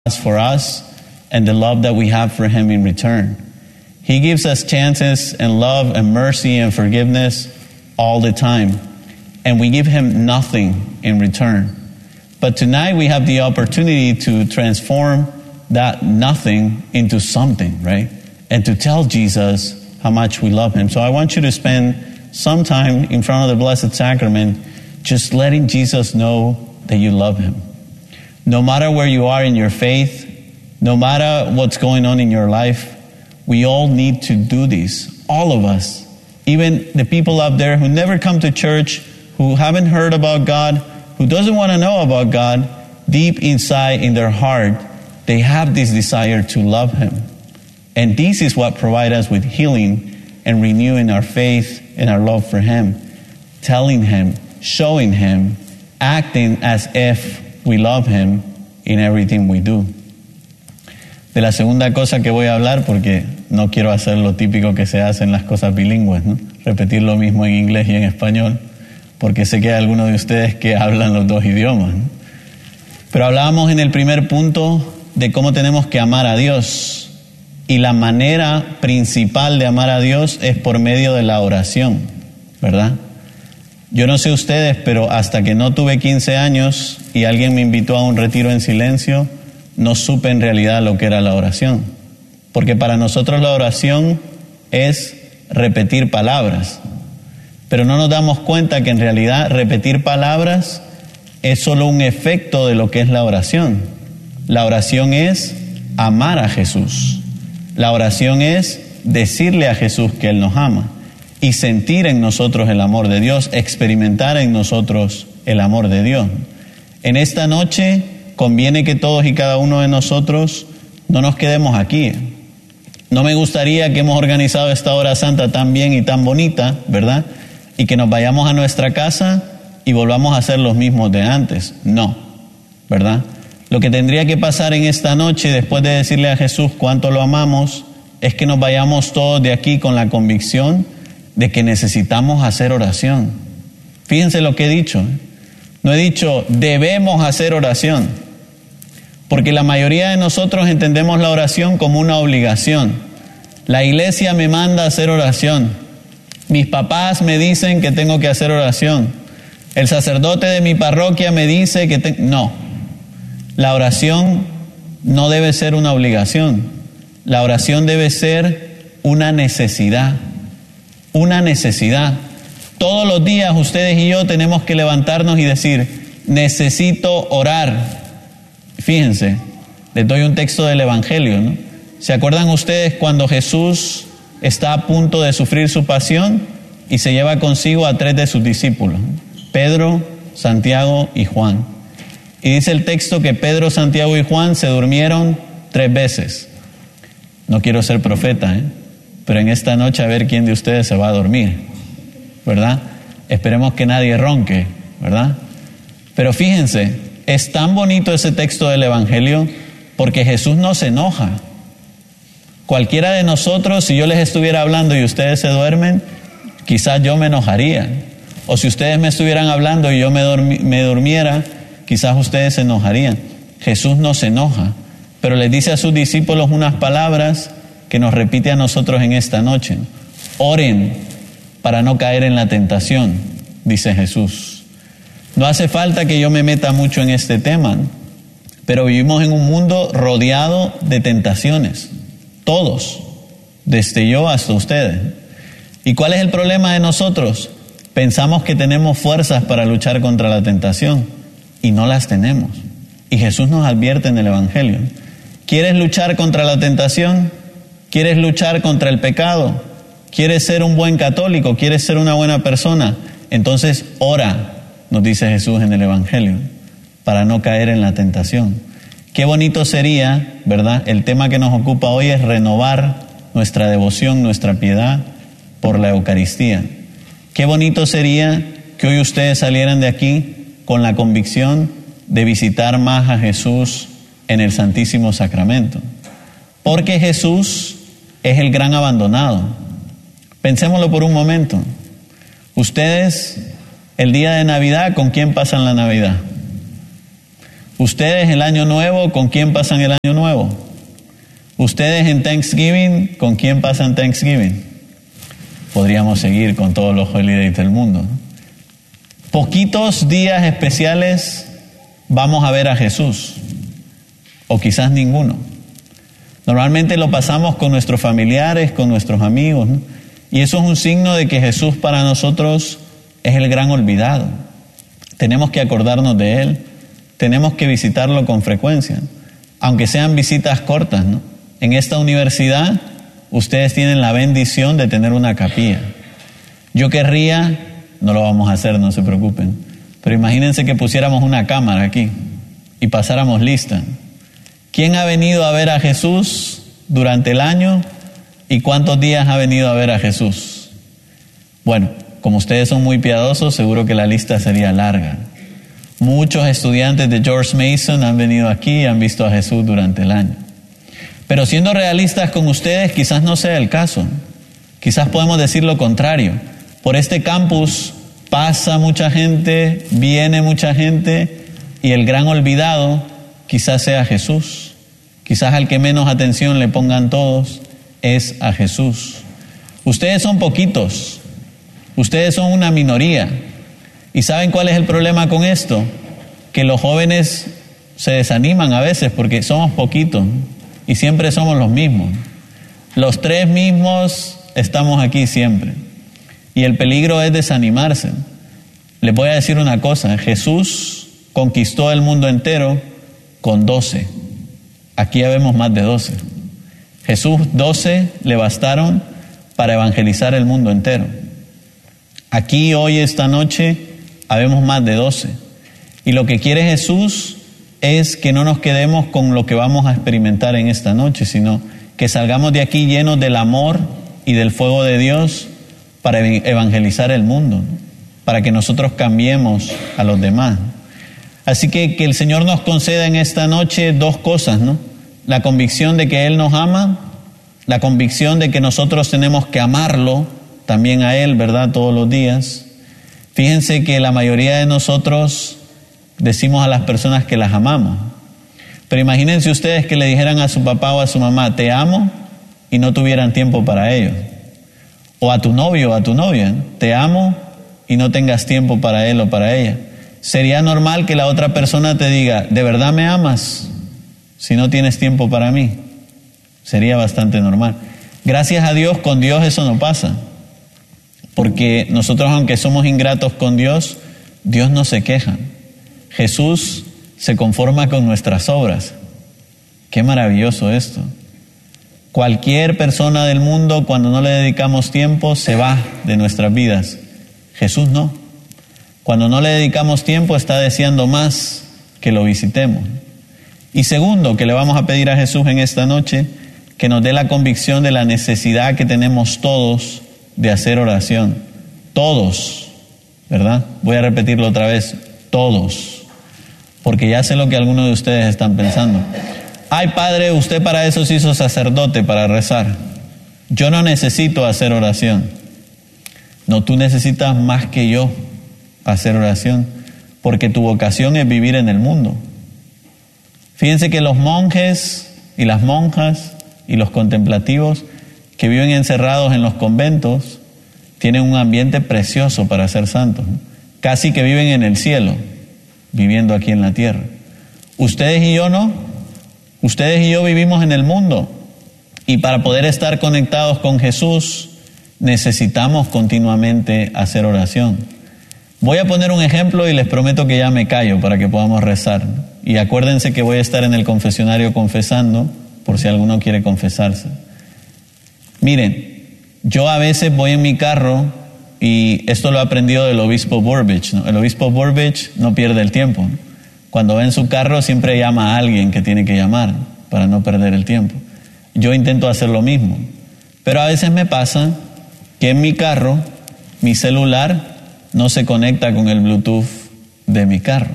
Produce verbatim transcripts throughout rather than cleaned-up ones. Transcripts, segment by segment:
for us and the love that we have for him in return. He gives us chances and love and mercy and forgiveness all the time, and we give him nothing in return. But tonight we have the opportunity to transform that nothing into something, right? And to tell Jesus how much we love him. So I want you to spend some time in front of the Blessed Sacrament just letting Jesus know that you love him. No matter where you are in your faith, no matter what's going on in your life, we all need to do this. All of us. Even the people out there who never come to church, who haven't heard about God, who doesn't want to know about God, deep inside in their heart, they have this desire to love him. And this is what provides us with healing and renewing our faith and our love for him. Telling him, showing him, acting as if we love him in everything we do. De la segunda cosa que voy a hablar, porque no quiero hacer lo típico que se hace en las cosas bilingües, ¿no? Repetir lo mismo en inglés y en español, porque sé que hay algunos de ustedes que hablan los dos idiomas, ¿no? Pero hablábamos en el primer punto de cómo tenemos que amar a Dios, y la manera principal de amar a Dios es por medio de la oración, ¿verdad? Yo no sé ustedes, pero hasta que no tuve quince años y alguien me invitó a un retiro en silencio, no supe en realidad lo que era la oración. Porque para nosotros la oración es repetir palabras. Pero no nos damos cuenta que en realidad repetir palabras es solo un efecto de lo que es la oración. La oración es amar a Jesús. La oración es decirle a Jesús que Él nos ama y sentir en nosotros el amor de Dios, experimentar en nosotros el amor de Dios. En esta noche conviene que todos y cada uno de nosotros no nos quedemos aquí. No me gustaría que hemos organizado esta hora santa tan bien y tan bonita, ¿verdad? Y que nos vayamos a nuestra casa y volvamos a hacer los mismos de antes. No, ¿verdad? Lo que tendría que pasar en esta noche, después de decirle a Jesús cuánto lo amamos, es que nos vayamos todos de aquí con la convicción de que necesitamos hacer oración. Fíjense lo que he dicho. No he dicho debemos hacer oración, porque la mayoría de nosotros entendemos la oración como una obligación. La iglesia me manda a hacer oración. Mis papás me dicen que tengo que hacer oración. El sacerdote de mi parroquia me dice que te... no. La oración no debe ser una obligación. La oración debe ser una necesidad. Una necesidad. Todos los días ustedes y yo tenemos que levantarnos y decir, necesito orar. Fíjense, les doy un texto del Evangelio, ¿no? ¿Se acuerdan ustedes cuando Jesús está a punto de sufrir su pasión y se lleva consigo a tres de sus discípulos? Pedro, Santiago y Juan. Y dice el texto que Pedro, Santiago y Juan se durmieron tres veces. No quiero ser profeta, ¿eh? Pero en esta noche a ver quién de ustedes se va a dormir, ¿verdad? Esperemos que nadie ronque, ¿verdad? Pero fíjense, es tan bonito ese texto del Evangelio porque Jesús no se enoja. Cualquiera de nosotros, si yo les estuviera hablando y ustedes se duermen, quizás yo me enojaría. O si ustedes me estuvieran hablando y yo me, dormi- me durmiera, quizás ustedes se enojarían. Jesús no se enoja, pero les dice a sus discípulos unas palabras que nos repite a nosotros en esta noche. Oren para no caer en la tentación, dice Jesús. No hace falta que yo me meta mucho en este tema, ¿no? Pero vivimos en un mundo rodeado de tentaciones. Todos, desde yo hasta ustedes. ¿Y cuál es el problema de nosotros? Pensamos que tenemos fuerzas para luchar contra la tentación y no las tenemos. Y Jesús nos advierte en el Evangelio. ¿Quieres luchar contra la tentación? ¿Quieres luchar contra el pecado? ¿Quieres ser un buen católico? ¿Quieres ser una buena persona? Entonces ora, nos dice Jesús en el Evangelio, para no caer en la tentación. Qué bonito sería, ¿verdad? El tema que nos ocupa hoy es renovar nuestra devoción, nuestra piedad por la Eucaristía. Qué bonito sería que hoy ustedes salieran de aquí con la convicción de visitar más a Jesús en el Santísimo Sacramento. Porque Jesús es el gran abandonado. Pensémoslo por un momento. Ustedes, el día de Navidad, ¿con quién pasan la Navidad? Ustedes el año nuevo, ¿con quién pasan el año nuevo? Ustedes en Thanksgiving, ¿con quién pasan Thanksgiving? Podríamos seguir con todos los holidays del mundo, ¿no? Poquitos días especiales vamos a ver a Jesús, o quizás ninguno. Normalmente lo pasamos con nuestros familiares, con nuestros amigos, ¿no? Y eso es un signo de que Jesús para nosotros es el gran olvidado. Tenemos que acordarnos de Él, tenemos que visitarlo con frecuencia, ¿no? Aunque sean visitas cortas, ¿no? En esta universidad ustedes tienen la bendición de tener una capilla. Yo querría, no lo vamos a hacer, no se preocupen, pero imagínense que pusiéramos una cámara aquí y pasáramos lista. ¿Quién ha venido a ver a Jesús durante el año y cuántos días ha venido a ver a Jesús? Bueno, como ustedes son muy piadosos, seguro que la lista sería larga. Muchos estudiantes de George Mason han venido aquí y han visto a Jesús durante el año. Pero siendo realistas con ustedes, quizás no sea el caso. Quizás podemos decir lo contrario. Por este campus pasa mucha gente, viene mucha gente, y el gran olvidado quizás sea Jesús. Quizás al que menos atención le pongan todos es a Jesús. Ustedes son poquitos, ustedes son una minoría. ¿Y saben cuál es el problema con esto? Que los jóvenes se desaniman a veces porque somos poquitos y siempre somos los mismos. Los tres mismos estamos aquí siempre. Y el peligro es desanimarse. Les voy a decir una cosa, Jesús conquistó el mundo entero con doce. Aquí ya vemos más de doce. Jesús, doce le bastaron para evangelizar el mundo entero. Aquí hoy, esta noche, habemos más de doce. Y lo que quiere Jesús es que no nos quedemos con lo que vamos a experimentar en esta noche, sino que salgamos de aquí llenos del amor y del fuego de Dios para evangelizar el mundo, ¿no? Para que nosotros cambiemos a los demás. Así que que el Señor nos conceda en esta noche dos cosas, ¿no? La convicción de que Él nos ama, la convicción de que nosotros tenemos que amarlo también a Él, ¿verdad? Todos los días. Fíjense que la mayoría de nosotros decimos a las personas que las amamos. Pero imagínense ustedes que le dijeran a su papá o a su mamá, te amo, y no tuvieran tiempo para ellos. O a tu novio o a tu novia, te amo, y no tengas tiempo para él o para ella. ¿Sería normal que la otra persona te diga, ¿de verdad me amas? Si no tienes tiempo para mí. Sería bastante normal. Gracias a Dios, con Dios eso no pasa. Porque nosotros, aunque somos ingratos con Dios, Dios no se queja. Jesús se conforma con nuestras obras. Qué maravilloso esto. Cualquier persona del mundo, cuando no le dedicamos tiempo, se va de nuestras vidas. Jesús no. Cuando no le dedicamos tiempo, está deseando más que lo visitemos. Y segundo, que le vamos a pedir a Jesús en esta noche, que nos dé la convicción de la necesidad que tenemos todos de hacer oración. Todos, ¿verdad? Voy a repetirlo otra vez, todos. Porque ya sé lo que algunos de ustedes están pensando. Ay, Padre, usted para eso se hizo sacerdote, para rezar. Yo no necesito hacer oración. No, tú necesitas más que yo hacer oración, porque tu vocación es vivir en el mundo. Fíjense que los monjes y las monjas y los contemplativos que viven encerrados en los conventos tienen un ambiente precioso para ser santos, ¿no? Casi que viven en el cielo, viviendo aquí en la tierra. Ustedes y yo no. Ustedes y yo vivimos en el mundo. Y para poder estar conectados con Jesús, necesitamos continuamente hacer oración. Voy a poner un ejemplo y les prometo que ya me callo para que podamos rezar. Y acuérdense que voy a estar en el confesionario confesando, por si alguno quiere confesarse. Miren, yo a veces voy en mi carro, y esto lo he aprendido del obispo Burbidge, ¿no? El obispo Burbidge no pierde el tiempo, ¿no? Cuando va en su carro siempre llama a alguien que tiene que llamar para no perder el tiempo. Yo intento hacer lo mismo, pero a veces me pasa que en mi carro, mi celular no se conecta con el Bluetooth de mi carro.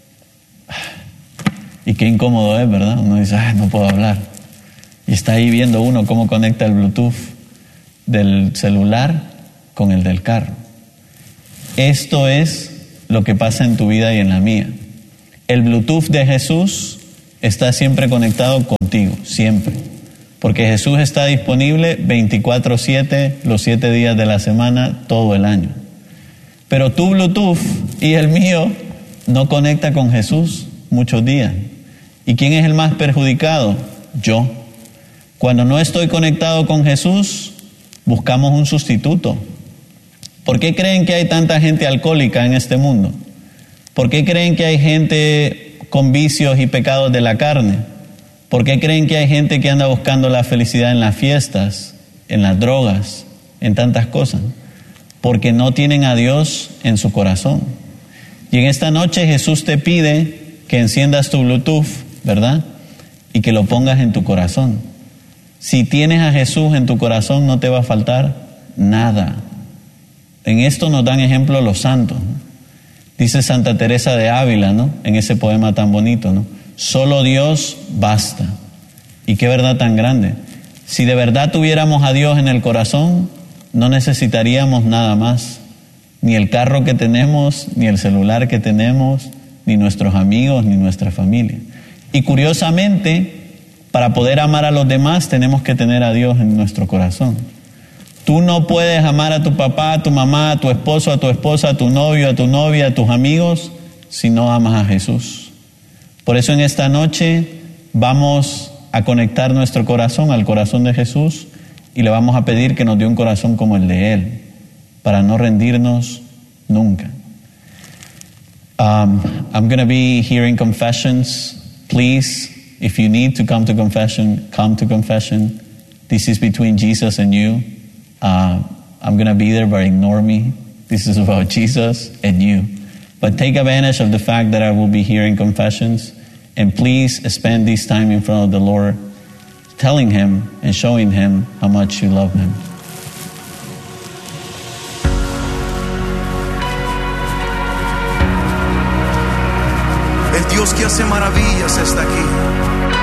Y qué incómodo es, ¿verdad? Uno dice, ah, no puedo hablar. Y está ahí viendo uno cómo conecta el Bluetooth del celular con el del carro. Esto es lo que pasa en tu vida y en la mía. El Bluetooth de Jesús está siempre conectado contigo, siempre. Porque Jesús está disponible veinticuatro siete, los siete días de la semana, todo el año. Pero tu Bluetooth y el mío no conecta con Jesús muchos días. ¿Y quién es el más perjudicado? Yo. Cuando no estoy conectado con Jesús, buscamos un sustituto. ¿Por qué creen que hay tanta gente alcohólica en este mundo? ¿Por qué creen que hay gente con vicios y pecados de la carne? ¿Por qué creen que hay gente que anda buscando la felicidad en las fiestas, en las drogas, en tantas cosas? Porque no tienen a Dios en su corazón. Y en esta noche Jesús te pide que enciendas tu Bluetooth, ¿verdad? Y que lo pongas en tu corazón. Si tienes a Jesús en tu corazón, no te va a faltar nada. En esto nos dan ejemplo los santos, ¿no? Dice Santa Teresa de Ávila, ¿no? En ese poema tan bonito, ¿no? Solo Dios basta. Y qué verdad tan grande. Si de verdad tuviéramos a Dios en el corazón, no necesitaríamos nada más. Ni el carro que tenemos, ni el celular que tenemos, ni nuestros amigos, ni nuestra familia. Y curiosamente, para poder amar a los demás, tenemos que tener a Dios en nuestro corazón. Tú no puedes amar a tu papá, a tu mamá, a tu esposo, a tu esposa, a tu novio, a tu novia, a tus amigos, si no amas a Jesús. Por eso en esta noche vamos a conectar nuestro corazón al corazón de Jesús y le vamos a pedir que nos dé un corazón como el de Él, para no rendirnos nunca. Um, I'm going to be hearing confessions. Please, if you need to come to confession, come to confession. This is between Jesus and you. Uh, I'm going to be there, but ignore me. This is about Jesus and you. But take advantage of the fact that I will be hearing confessions. And please spend this time in front of the Lord, telling Him and showing Him how much you love Him. El Dios que hace maravillas está aquí.